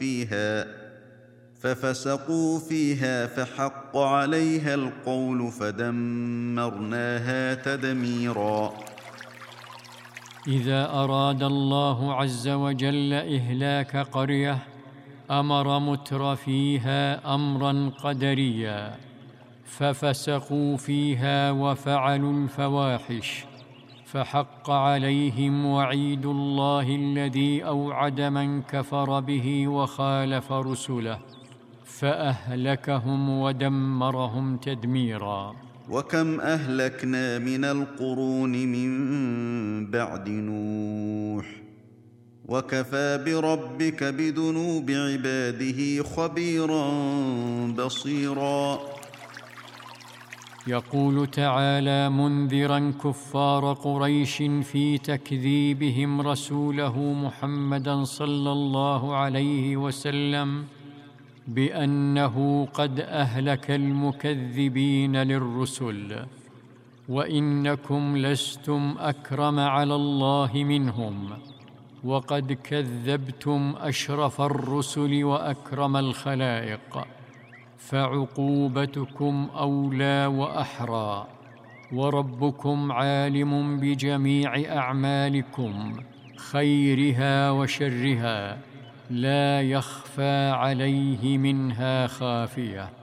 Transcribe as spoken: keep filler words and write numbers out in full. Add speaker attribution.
Speaker 1: فيها ففسقوا فيها فحق عليها القول فدمرناها تدميرا.
Speaker 2: إذا أراد الله عز وجل إهلاك قرية أمر مترفيها أمرا قدريا ففسقوا فيها وفعلوا الفواحش، فحق عليهم وعيد الله الذي أوعد من كفر به وخالف رسله فأهلكهم ودمرهم تدميرا.
Speaker 1: وكم أهلكنا من القرون من بعد نوح وكفى بربك بذنوب عباده خبيرا بصيرا.
Speaker 2: يقول تعالى منذرا كفار قريش في تكذيبهم رسوله محمدا صلى الله عليه وسلم بأنه قد أهلك المكذبين للرسل، وإنكم لستم أكرم على الله منهم، وقد كذبتم أشرف الرسل وأكرم الخلائق، فعقوبتكم أولى وأحرى، وربكم عالم بجميع أعمالكم خيرها وشرها لا يخفى عليه منها خافية.